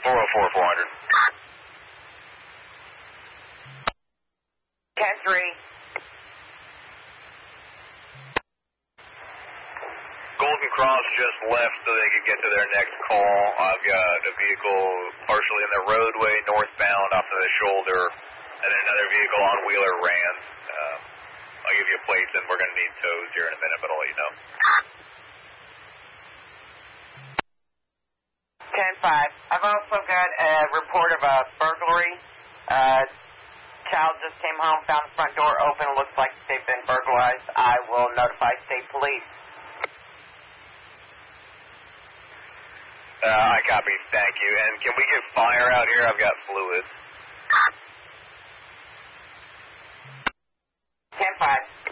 404-400. 10-3. Golden Cross just left so they could get to their next call. I've got a vehicle partially in the roadway, northbound off of the shoulder, and then another vehicle on Wheeler Rand. I'll give you a place, and we're going to need tows here in a minute, but I'll let you know. 10-5. I've also got a report of a burglary. Child just came home, found the front door open. Looks like they've been burglarized. I will notify state police. I copy. Thank you. And can we get fire out here? I've got fluids. 10-5.